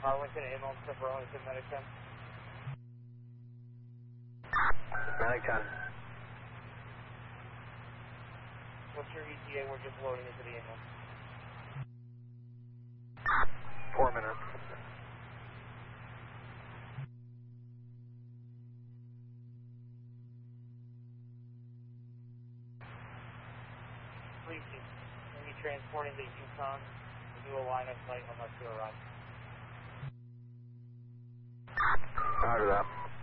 Arlington ambulance to Burlington Medic 10. Medic 10. What's your ETA? We're just loading into the ambulance. 4 minutes. Please, can you transporting the Yukon to do a line of sight unless you arrive? Roger that.